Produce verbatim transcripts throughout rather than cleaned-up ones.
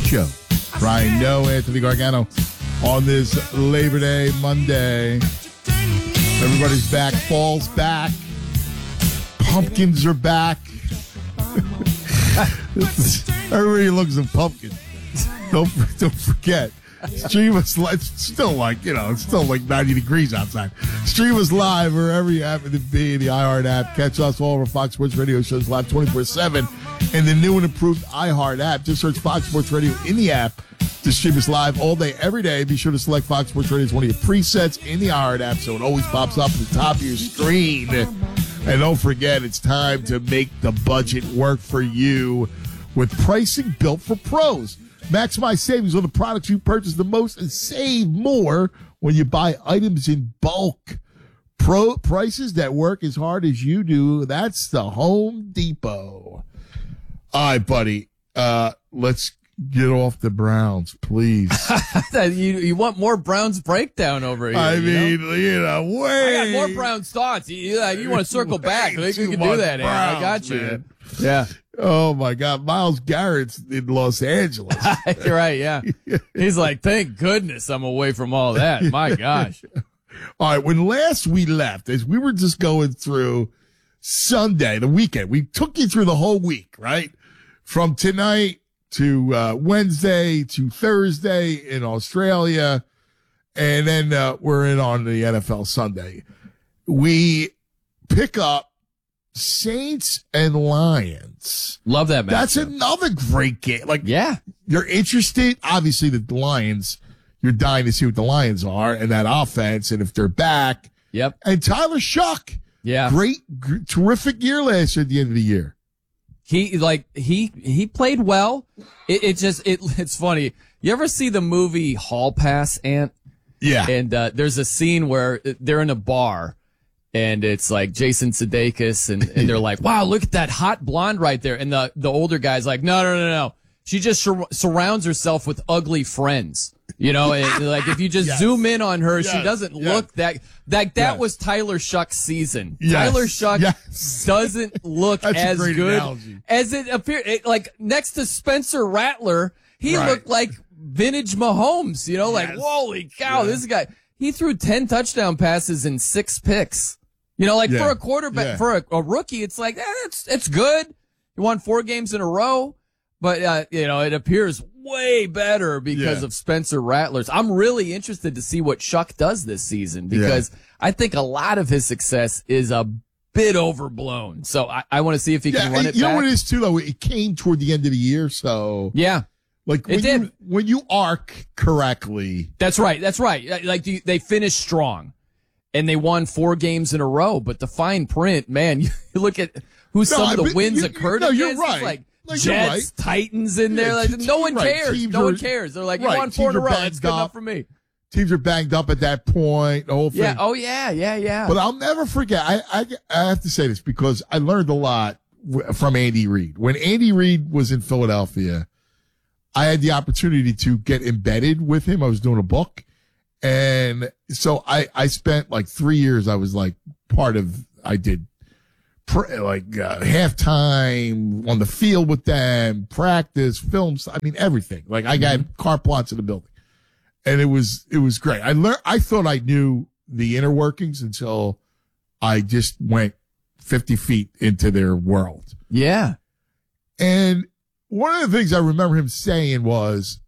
Show. Brian Noe, Anthony Gargano on this Labor Day Monday. Everybody's back. Fall's back. Pumpkins are back. Everybody looks at pumpkins. Don't, don't forget. Stream us live. It's still like, you know, it's still like ninety degrees outside. Stream us live wherever you happen to be in the iHeart app. Catch us all over Fox Sports Radio shows live twenty-four seven in the new and improved iHeart app. Just search Fox Sports Radio in the app to stream us live all day, every day. Be sure to select Fox Sports Radio as one of your presets in the iHeart app so it always pops up at the top of your screen. And don't forget, it's time to make the budget work for you with pricing built for pros. Maximize savings on the products you purchase the most and save more when you buy items in bulk. Pro prices that work as hard as you do. That's the Home Depot. All right, buddy. Uh, let's get off the Browns, please. you you want more Browns breakdown over here? I you mean, know? you know, wait. I got more Browns thoughts. You, uh, you want to circle back? I think we can do that. Browns, I got you. Man. Yeah. Oh, my God. Myles Garrett's in Los Angeles. You're right, yeah. He's like, thank goodness I'm away from all that. My gosh. All right, when last we left, as we were just going through Sunday, the weekend, we took you through the whole week, right? From tonight to uh, Wednesday to Thursday in Australia, and then uh, we're in on the N F L Sunday. We pick up Saints and Lions. Love that match. That's another great game. Like, yeah, you're interested. Obviously, the Lions, you're dying to see what the Lions are and that offense, and if they're back. Yep. And Tyler Shuck. Yeah. Great, g- terrific year last year at the end of the year. He, like, he, he played well. It, it just, it, it's funny. You ever see the movie Hall Pass, Ant? Yeah. And, uh, there's a scene where they're in a bar. And it's like Jason Sudeikis, and, and they're like, wow, look at that hot blonde right there. And the, the older guy's like, no, no, no, no. She just sur- surrounds herself with ugly friends. You know, and like if you just yes. zoom in on her, yes. she doesn't yes. look that, that, that yes. was Tyler Shuck's season. Yes. Tyler Shuck yes. doesn't look That's as a great good analogy. as it appeared. It, like next to Spencer Rattler, he right. looked like vintage Mahomes, you know, like, yes. holy cow, yeah. this guy, he threw ten touchdown passes and six picks. You know, like yeah. for a quarterback, yeah. for a, a rookie, it's like, eh, it's, it's good. You won four games in a row, but, uh, you know, it appears way better because yeah. of Spencer Rattler's. I'm really interested to see what Shuck does this season because yeah. I think a lot of his success is a bit overblown. So I, I want to see if he yeah, can run it you back. know what it is too, though? It came toward the end of the year, so. Yeah. Like when it did. You, when you arc correctly. That's right. That's right. Like they finished strong. And they won four games in a row, but the fine print, man, you look at who no, some of the wins you, occurred no, against. You're right. Like, like Jets, right. Titans in there. Yeah, like, no one right. cares. Teams no are, one cares. They're like, you right. won four Teams in a row. That's That's good up. enough for me. Teams are banged up at that point. The whole thing. Yeah. Oh, yeah. Yeah. Yeah. But I'll never forget. I, I, I have to say this because I learned a lot from Andy Reid. When Andy Reid was in Philadelphia, I had the opportunity to get embedded with him. I was doing a book. And so I, I spent like three years. I was like part of, I did pr- like uh, halftime on the field with them, practice, films. I mean, everything. Like I got mm-hmm. carte blanche in the building and it was, it was great. I learned, I thought I knew the inner workings until I just went fifty feet into their world. Yeah. And one of the things I remember him saying was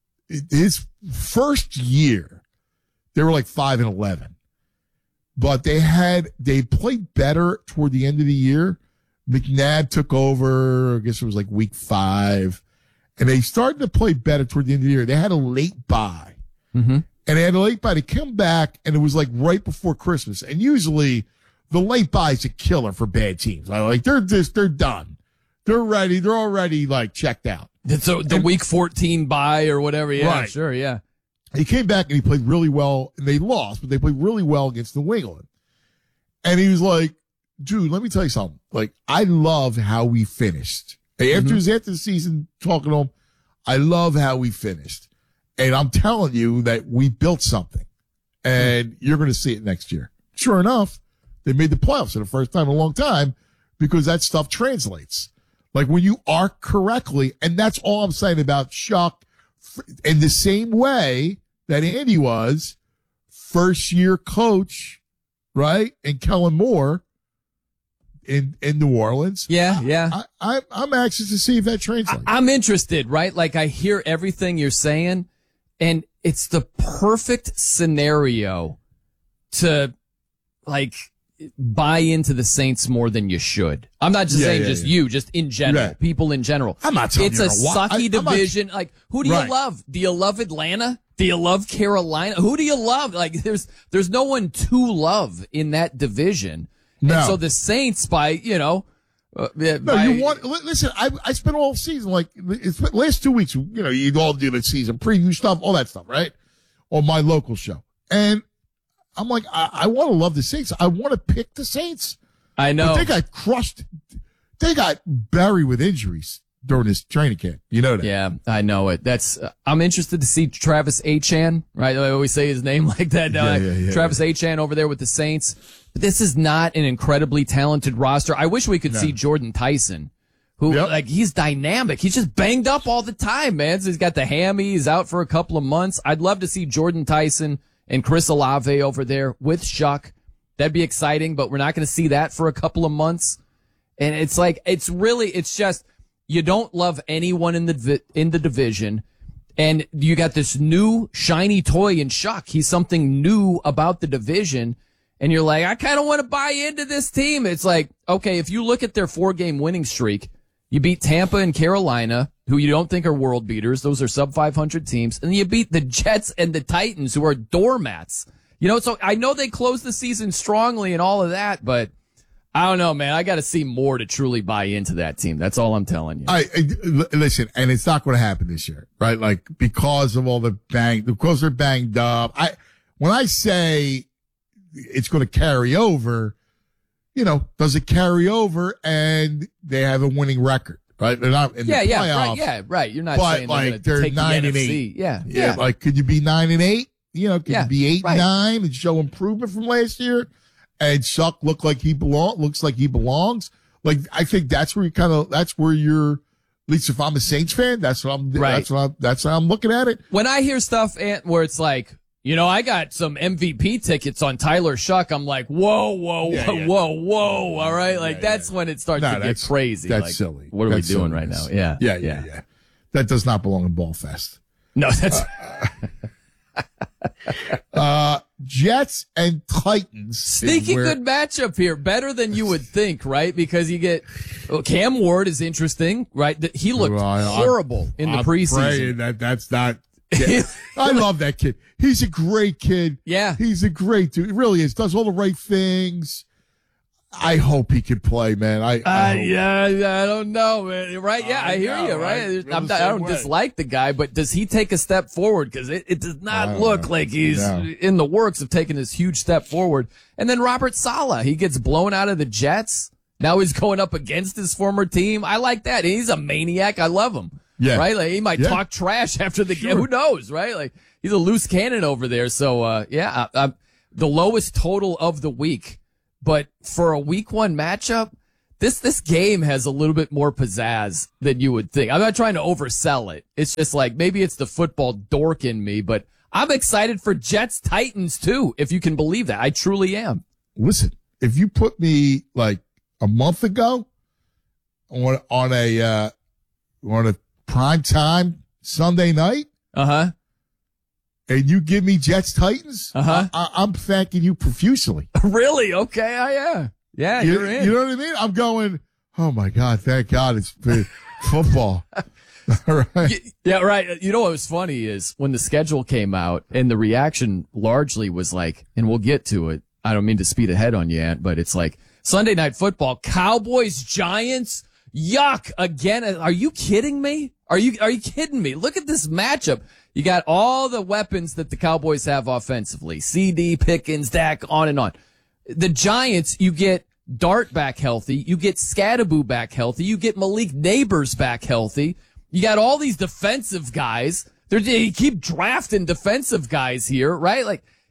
his first year, they were like five and eleven, but they had, they played better toward the end of the year. McNabb took over, I guess it was like week five, and they started to play better toward the end of the year. They had a late bye, mm-hmm. and they had a late bye to come back, and it was like right before Christmas. And usually the late bye is a killer for bad teams. Like they're just, they're done. They're ready. They're already like checked out. So the and, week fourteen bye or whatever. Yeah, right. Sure. Yeah. He came back and he played really well, and they lost, but they played really well against New England. And he was like, dude, let me tell you something. Like, I love how we finished. And after, mm-hmm. after the season talking to him, I love how we finished. And I'm telling you that we built something, and mm-hmm. you're going to see it next year. Sure enough, they made the playoffs for the first time in a long time because that stuff translates. Like when you arc correctly, and that's all I'm saying about Shuck. in the same way that Andy was first year coach, right? And Kellen Moore in, in New Orleans. Yeah, yeah. I, I, I'm anxious to see if that translates. I, I'm interested, right? Like I hear everything you're saying, and it's the perfect scenario to like buy into the Saints more than you should. I'm not just Yeah, saying yeah, just yeah. you, just in general, Yeah. people in general. I'm not telling it's you a to wa- sucky I- I'm not- division. Like, who do Right. you love? Do you love Atlanta? Do you love Carolina? Who do you love? Like, there's there's no one to love in that division. No. And so the Saints, by you know, uh, No, by, you want, li- listen, I, I spent all season, like, it's been- last two weeks, you know, you all do the season preview stuff, all that stuff, right? On my local show. And I'm like, I, I want to love the Saints. I want to pick the Saints. I know. But they got crushed. They got buried with injuries during this training camp. You know that? Yeah, I know it. That's uh, I'm interested to see Travis Achan, right? I always say his name like that. Yeah, Uh, yeah, yeah, Travis Achan over there with the Saints. But this is not an incredibly talented roster. I wish we could No. see Jordan Tyson, who Yep. like he's dynamic. He's just banged up all the time, man. So he's got the hammy. He's out for a couple of months. I'd love to see Jordan Tyson and Chris Olave over there with Shuck. That'd be exciting, but we're not going to see that for a couple of months. And it's like, it's really, it's just, you don't love anyone in the, vi- in the division. And you got this new shiny toy in Shuck. He's something new about the division. And you're like, I kind of want to buy into this team. It's like, okay, if you look at their four game winning streak, you beat Tampa and Carolina, who you don't think are world beaters. Those are sub five hundred teams. And you beat the Jets and the Titans, who are doormats. You know, so I know they closed the season strongly and all of that, but I don't know, man. I got to see more to truly buy into that team. That's all I'm telling you. I, I listen, and it's not going to happen this year, right? Like, because of all the bang, because they're banged up. I, when I say it's going to carry over, you know, does it carry over and they have a winning record, right? They're not in yeah, the yeah, playoffs. right, yeah, right. You're not But, saying like, they're, they're gonna take nine the and N F C. eight. Yeah, Yeah, yeah. like, could you be nine and eight? You know, could Yeah, you be eight right. and nine and show improvement from last year? And Shuck look like he belong, looks like he belongs. Like, I think that's where you kind of, that's where you're, at least if I'm a Saints fan, that's what I'm, Right. that's what I'm, that's how I'm looking at it. When I hear stuff, Ant, where it's like, you know, I got some M V P tickets on Tyler Shuck. I'm like, whoa, whoa, Yeah, whoa, yeah. whoa, whoa. All right. Like, Yeah, that's yeah. when it starts No, to get that's- crazy. That's like, silly. What are That's we doing right now? silliness. Yeah. Yeah, yeah, yeah. That does not belong in Ball Fest. No, that's, Uh, Jets and Titans. sneaky is where- good matchup here. Better than you would think, right? Because you get, well, Cam Ward is interesting, right? That He looked Well, I- I'm- horrible in the I'm preseason. praying that that's not. Yeah. I love that kid. He's a great kid. Yeah. He's a great dude. He really is. Does all the right things. I hope he can play, man. I, I Uh, hope. yeah, I don't know, man. Right? Yeah, I, I hear know, you. I Right? feel I'm the not, I same don't way. dislike the guy, but does he take a step forward? Because it, it does I not don't look know. like he's No. in the works of taking this huge step forward. And then Robert Saleh, he gets blown out of the Jets. Now he's going up against his former team. I like that. He's a maniac. I love him. Yeah. Right? Like he might Yeah. talk trash after the game. Sure. Who knows? Right? Like he's a loose cannon over there. So, uh, yeah, I, I, the lowest total of the week. But for a week one matchup, This this game has a little bit more pizzazz than you would think. I'm not trying to oversell it. It's just like maybe it's the football dork in me, but I'm excited for Jets Titans too, if you can believe that. I truly am. Listen, if you put me like a month ago on on a uh, on a prime time Sunday night, Uh huh. and you give me Jets Titans, Uh-huh. I, I, I'm thanking you profusely. Really? Okay. I yeah. Yeah, You, you're in. you know what I mean? I'm going, oh my God, thank God it's been football. All right. Y- Yeah, right. You know what was funny is when the schedule came out and the reaction largely was like, and we'll get to it. I don't mean to speed ahead on you, Ant, but it's like Sunday Night Football, Cowboys, Giants, yuck again. Are you kidding me? Are you, are you kidding me? Look at this matchup. You got all the weapons that the Cowboys have offensively. C D, Pickens, Dak, on and on. The Giants, you get Dart back healthy. You get Scadaboo back healthy. You get Malik Neighbors back healthy. You got all these defensive guys. They're, they keep drafting defensive guys here, right? Like,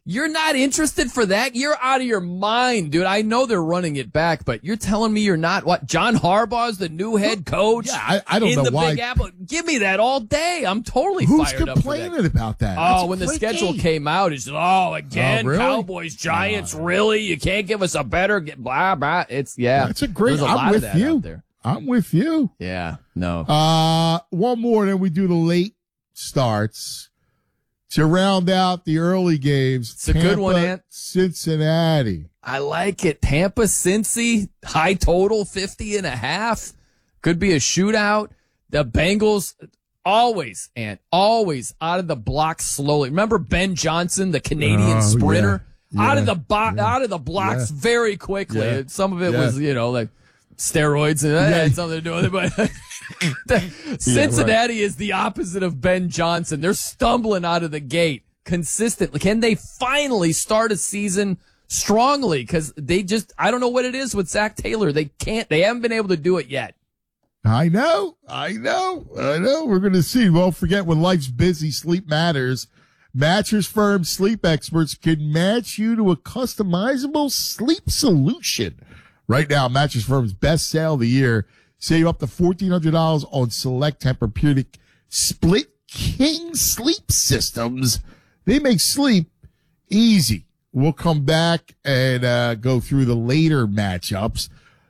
You're not interested for that? You're out of your mind, dude. I know they're running it back, but you're telling me you're not. What? John Harbaugh's the new head coach? Yeah, I, I don't in know the why. Big Apple. Give me that all day. I'm totally Who's fired up for that. complaining about that? Oh, That's when the great schedule game. came out, it's oh again, Oh, really? Cowboys, Giants, really? You can't give us a better blah blah. It's yeah. That's a great. There's a I'm lot with of that you. out there. I'm with you. Yeah, no. Uh, one more, then we do the late starts to round out the early games. It's a good one, Ant. Cincinnati. I like it. Tampa, Cincy, high total, fifty and a half. Could be a shootout. The Bengals, always, and always out of the blocks slowly. Remember Ben Johnson, the Canadian Oh, sprinter? yeah. Out Yeah. of the bo- Yeah. out of the blocks Yeah. very quickly. Yeah. Some of it Yeah. was, you know, like steroids, and that Yeah. had something to do with it, but the- Cincinnati is the opposite of Ben Johnson. They're stumbling out of the gate consistently. Can they finally start a season strongly? Because they just, I don't know what it is with Zach Taylor. They can't, they haven't been able to do it yet. I know, I know, I know. We're going to see. Won't forget, when life's busy, sleep matters. Mattress Firm sleep experts can match you to a customizable sleep solution. Right now, Mattress Firm's best sale of the year. Save up to fourteen hundred dollars on select Tempur-Pedic split king sleep systems. They make sleep easy. We'll come back and uh, go through the later matchups.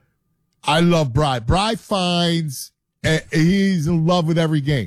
I love Bry. Bry finds uh, he's in love with every game.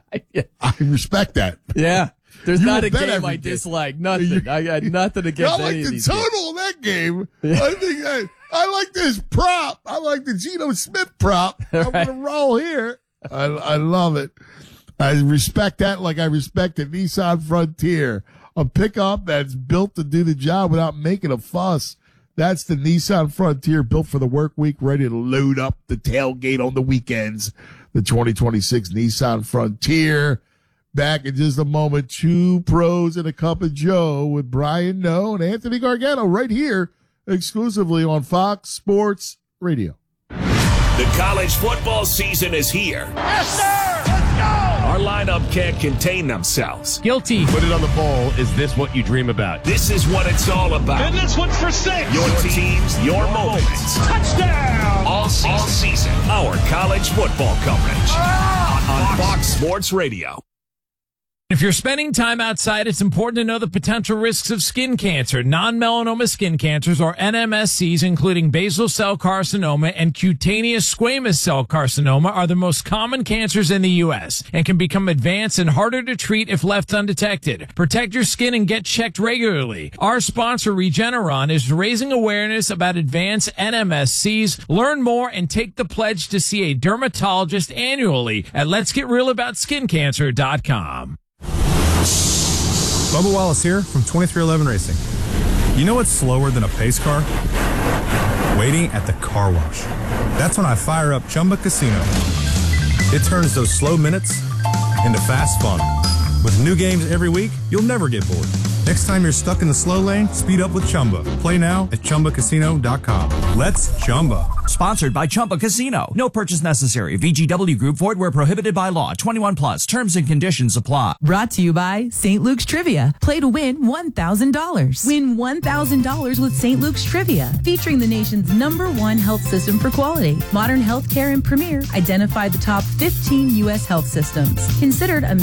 I respect that. Yeah. There's You not will a bet game every I game. dislike. Nothing. I got nothing I against like any of the these games. total of that game. I think I, I like this prop. I like the Geno Smith prop. I'm Right. going to roll here. I, I love it. I respect that like I respect the Nissan Frontier, a pickup that's built to do the job without making a fuss. That's the Nissan Frontier, built for the work week, ready to load up the tailgate on the weekends. The twenty twenty-six Nissan Frontier. Back in just a moment, two pros and a cup of Joe with Brian Noe and Anthony Gargano right here exclusively on Fox Sports Radio. The college football season is here. Yes, sir! Let's go! Our lineup can't contain themselves. Guilty. Put it on the poll. Is this what you dream about? This is what it's all about. And this one's for six! Your teams, your moments. Touchdown! All season, all season. Our college football coverage on Fox Sports Radio. If you're spending time outside, it's important to know the potential risks of skin cancer. Non-melanoma skin cancers, or N M S Cs, including basal cell carcinoma and cutaneous squamous cell carcinoma, are the most common cancers in the U S and can become advanced and harder to treat if left undetected. Protect your skin and get checked regularly. Our sponsor, Regeneron, is raising awareness about advanced N M S Cs. Learn more and take the pledge to see a dermatologist annually at lets get real about skin cancer dot com. Bubba Wallace here from twenty-three eleven Racing. You know what's slower than a pace car? Waiting at the car wash. That's when I fire up Chumba Casino. It turns those slow minutes into fast fun. With new games every week, you'll never get bored. Next time you're stuck in the slow lane, speed up with Chumba. Play now at Chumba Casino dot com. Let's Chumba. Sponsored by Chumba Casino. No purchase necessary. V G W Group. Void where prohibited by law. twenty-one plus. Terms and conditions apply. Brought to you by Saint Luke's Trivia. Play to win one thousand dollars. Win one thousand dollars with Saint Luke's Trivia, featuring the nation's number one health system for quality. Modern Healthcare and Premier identified the top fifteen U S health systems. Considered a